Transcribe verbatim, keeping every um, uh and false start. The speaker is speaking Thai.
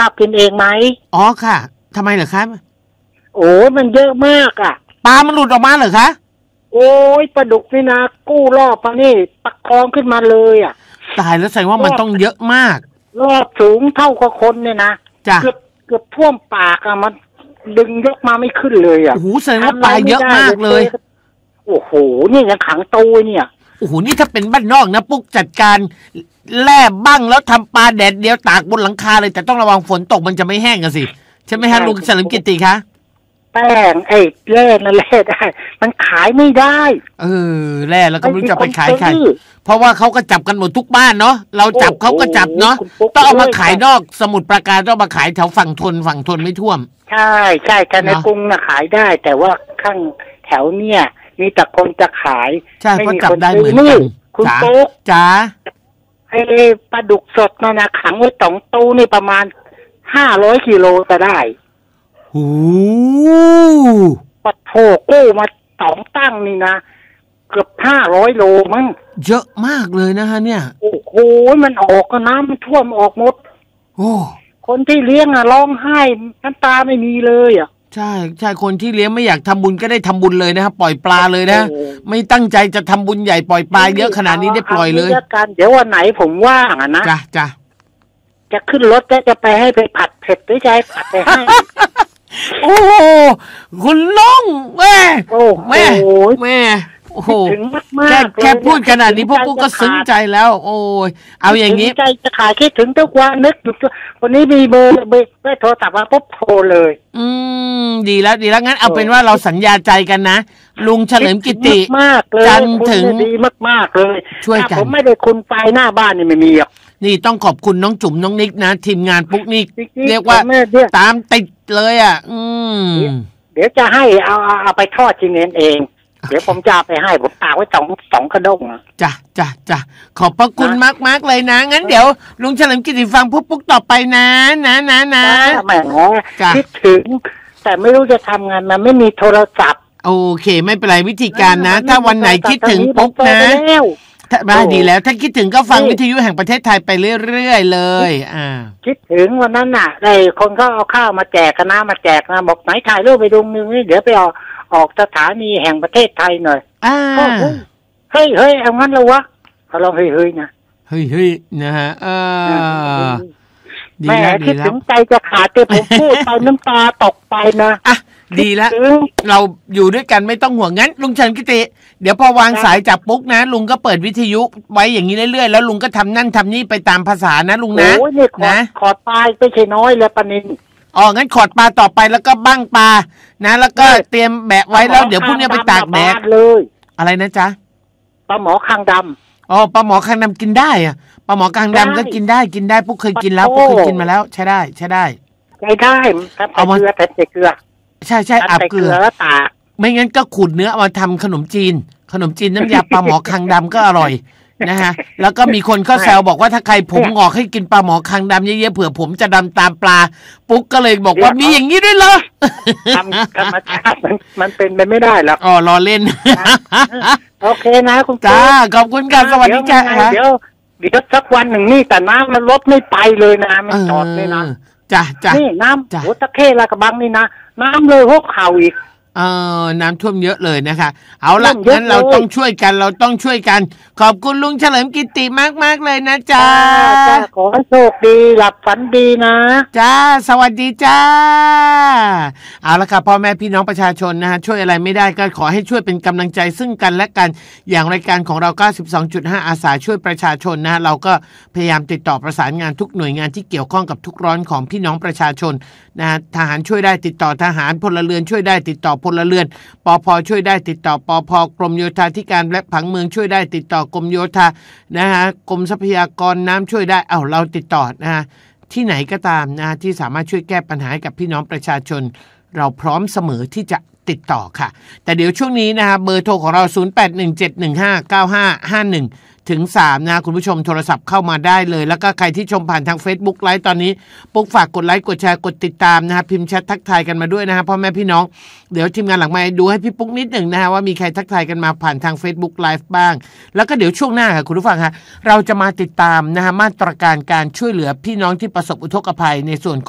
ภาพกินเองไหมอ๋อค่ะทำไมเหรอครับโอ้มันเยอะมากอ่ะปลามันหลุดออกมาเหรอคะโอ้ยปลาดุกนี่นะกู้รอบมานี่ประคองขึ้นมาเลยอ่ะตายแล้วแสดงว่ามันต้องเยอะมากรอบสูงเท่ากับคนเนี่ยนะเกือบเกือบท่วมปากอะมันดึงยกมาไม่ขึ้นเลยอ่ะโอ้โหแสดงว่าปลาเยอะมากเลยโอ้โหนี่ยังขังตู้เนี่ยโอ้โหนี่ถ้าเป็นบ้านนอกนะปุ๊กจัดการแล่บ้างแล้วทำปลาแดดเดียวตากบนหลังคาเลยแต่ต้องระวังฝนตกมันจะไม่แห้งกันสิใช่ไหมฮะลุงเฉลิมกิติคะแป้งไอ้แร่นั่นแร่ได้มันขายไม่ได้เออแร่แล้วก็ไม่รู้จะไปขายใครเพราะว่าเขาก็จับกันหมดทุกบ้านเนาะเราจับเขาก็จับเนาะต้องเอามาขายนอกสมุทรปราการต้องมาขายแถวฝั่งทนฝั่งทนไม่ท่วมใช่ใช่แต่ในกรุงน่ะขายได้แต่ว่าข้างแถวเนี่ยมีแต่คนจะขายใช่ก็จับได้เหมือนกันคุณโต๊ะจ๋าไอ้ปลาดุกสดนั่นนะขังไว้สองตู้นี่ประมาณห้าร้อยกิโลจะได้โอ้ปะโถกู้มาสองตั้งนี่นะเกือบห้าร้อยโลมั้งเยอะมากเลยนะฮะเนี่ยโอ้โหมันออกน้ำมันท่วมออกหมดโอ้คนที่เลี้ยงอ่ะร้องไห้น้ำตาไม่มีเลยอ่ะใช่ใช่คนที่เลี้ยงไม่อยากทำบุญก็ได้ทำบุญเลยนะครับปล่อยปลาเลยนะไม่ตั้งใจจะทำบุญใหญ่ปล่อยปลาเยอะขนาดนี้ได้ปล่อยเลยเดี๋ยววันไหนผมว่างอ่ะนะจ้ะจ้ะจะขึ้นรถจะไปให้ไปผัดเผ็ดด้วยใจผัดไปให้โอ้คุณน้องแม่แม่แม่โอ้โหแค่แค่พูดขนาดนี้พวกกูก็ซึ้งใจแล้วโอ้ยเอาอย่างนี้ใจจะขายคิดถึงทุกวันนึกอยู่วันนี้มีเบอร์เบอร์โทรศัพท์มาปุ๊บโทรเลยอืมดีแล้วดีแล้วงั้นเอาเป็นว่าเราสัญญาใจกันนะลุงเฉลิมกิติจันถึงดีมากๆเลยช่วยกันผมไม่ได้คุณไฟหน้าบ้านนี่ไม่มีหรอกนี่ต้องขอบคุณน้องจุ๋มน้องนิกนะทีมงานปุ๊กนิกเรียกว่าตามติดเลยอ่ะอืมเดี๋ยวจะให้เอาเอาไปทอดจริงเองเดี๋ยวผมจะไปให้ผมตากไว้สองสองกระด้งจ้ะจ้ะจ้ะขอบพระคุณมากมากเลยนะงั้นเดี๋ยวลุงเฉลิมกิติฟังปุ๊กปุ๊กต่อไปนะนะนะนะแหมคิดถึงแต่ไม่รู้จะทำงานมันไม่มีโทรศัพท์โอเคไม่เป็นไรวิธีการนะถ้าวันไหนคิดถึงปุ๊กนะมาดีแล้วถ้าคิดถึงก็ฟังวิทยุแห่งประเทศไทยไปเรื่อยๆเลยอ่าคิดถึงวันนั้นน่ะไอ้คนเขาเอาข้าวมาแจกกันนะมาแจกนะบอกไหนถ่ายรูปไปดูนึงนี่เดี๋ยวไปออกออกสถานีแห่งประเทศไทยหน่อยอ่าเฮ้ยเฮ้ยเอางั้นแล้ววะเขาลองเฮ้ยเฮ้ยนะเฮ้ยเฮ้ยนะฮะอ่าแม่คิดถึงใจจะขาดแต่ผมพูดไปน้ำตาตกไปนะอ่ะดีแล้วเราอยู่ด้วยกันไม่ต้องห่วงงั้นลุงเฉลิมกิติเดี๋ยวพอวางสายจากปุ๊กนะลุงก็เปิดวิทยุไว้อย่างนี้เรื่อยๆแล้วลุงก็ทำนั่นทำนี่ไปตามภาษานะลุงนะโอ้ยนี่นะขอดปลาไม่ใช่น้อยเลยปนินอ๋องั้นขอดปลาต่อไปแล้วก็บั้งปลานะแล้วก็เตรียมแบะไว้แล้วเดี๋ยวพรุ่งนี้ไปตากแดดเลยอะไรนะจ๊ะปลาหมอคางดำอ๋อปลาหมอคางดำกินได้อะปลาหมอคางดำก็กินได้กินได้ปุ๊กเคยกินแล้วปุ๊กเคยกินมาแล้วใช้ได้ใช้ได้ใช้ได้เอามาเกลือแต่เกลือใช่ใช่อาบเกลือแล้วตากไม่งั้นก็ขูดเนื้อเอามาทำขนมจีนขนมจีนน้ำยาปลาหมอคางดำก็อร่อยนะฮะแล้วก็มีคนเขาแซวบอกว่าถ้าใครผมงอกให้กินปลาหมอคางดำเยอะๆเผื่อผมจะดำตามปลาปุ๊กก็เลยบอกว่ามีอย่างนี้ด้วยเหรอทำธรรมชาติมันมันเป็นไปไม่ได้หรอกอ๋อล้อเล่นโอเคนะคุณจ้าขอบคุณค่ะสวัสดีจ้าเดี๋ยวเดี๋ยวสักวันหนึ่งนี่แต่น้ำมันลดไม่ไปเลยนะมันจอดเลยนะจ้าจ้านี่น้ำโหตะเข้ละกระบังนี่นะน้ำเลยหัวเข่าอีกเออน้ำท่วมเยอะเลยนะคะเอาละงั้นเราต้องช่วยกันเราต้องช่วยกันขอบคุณลุงเฉลิมกิติมากๆเลยนะจ๊ะขอให้โชคดีหลับฝันดีนะจ้าสวัสดีจ้าเอาละค่ะพ่อแม่พี่น้องประชาชนนะฮะช่วยอะไรไม่ได้ก็ขอให้ช่วยเป็นกำลังใจซึ่งกันและกันอย่างรายการของเรา เก้าสิบสองจุดห้า อาสาช่วยประชาชนนะเราก็พยายามติดต่อประสานงานทุกหน่วยงานที่เกี่ยวข้องกับทุกร้อนของพี่น้องประชาชนนะฮะทหารช่วยได้ติดต่อทหารพลเรือนช่วยได้ติดต่อพลเรือนปภ.ช่วยได้ติดต่อปภ.กรมโยธาธิการและผังเมืองช่วยได้ติดต่อกรมโยธานะฮะกรมทรัพยากรน้ำช่วยได้เอ้าเราติดต่อนะฮะที่ไหนก็ตามนะฮะที่สามารถช่วยแก้ปัญหาให้กับพี่น้องประชาชนเราพร้อมเสมอที่จะติดต่อค่ะแต่เดี๋ยวช่วงนี้นะฮะเบอร์โทรของเราศูนย์ แปด หนึ่ง เจ็ด หนึ่ง ห้า เก้า ห้า ห้า หนึ่งถึงสามนะคุณผู้ชมโทรศัพท์เข้ามาได้เลยแล้วก็ใครที่ชมผ่านทาง Facebook ไลฟ์ตอนนี้ปุ๊กฝากกดไลค์กดแชร์กดติดตามนะฮะพิมพ์แชททักทายกันมาด้วยนะฮะพ่อแม่พี่น้องเดี๋ยวทีมงานหลังไมค์ดูให้พี่ปุ๊กนิดหนึ่งนะฮะว่ามีใครทักทายกันมาผ่านทาง Facebook ไลฟ์บ้างแล้วก็เดี๋ยวช่วงหน้าค่ะคุณผู้ฟังฮะเราจะมาติดตามนะฮะมาตรการการช่วยเหลือพี่น้องที่ประสบอุทกภัยในส่วน